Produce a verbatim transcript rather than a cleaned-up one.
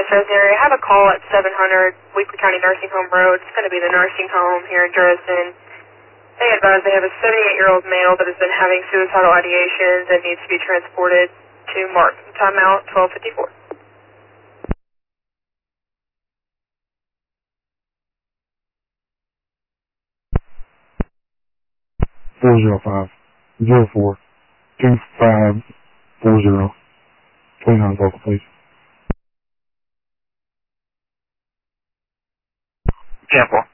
Dresden area. I have a call at seven hundred Weakley County Nursing Home Road. It's going to be the nursing home here in Dresden. They advise they have a seventy-eight-year-old male that has been having suicidal ideations and needs to be transported to Mark. Timeout twelve fifty-four. four zero five zero four two five four zero. twenty-nine local, please. Temple.